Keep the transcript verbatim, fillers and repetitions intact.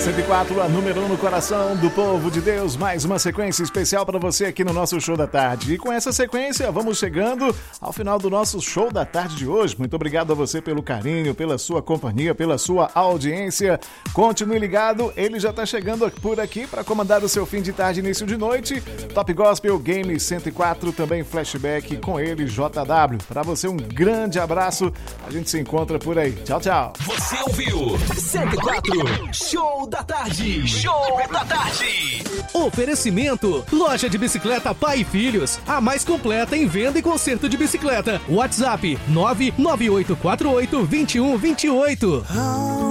cento e quatro, a número um no coração do povo de Deus. Mais uma sequência especial para você aqui no nosso Show da Tarde. E com essa sequência, vamos chegando ao final do nosso Show da Tarde de hoje. Muito obrigado a você pelo carinho, pela sua companhia, pela sua audiência. Continue ligado, ele já está chegando por aqui para comandar o seu fim de tarde e início de noite. Top Gospel Game cento e quatro, também flashback com ele, J W. Para você, um grande abraço. A gente se encontra por aí. Tchau, tchau. Você ouviu cento e quatro Show da Tarde. Show da Tarde. Oferecimento: Loja de Bicicleta Pai e Filhos, a mais completa em venda e conserto de bicicleta. WhatsApp nove nove oito quatro oito dois um dois oito.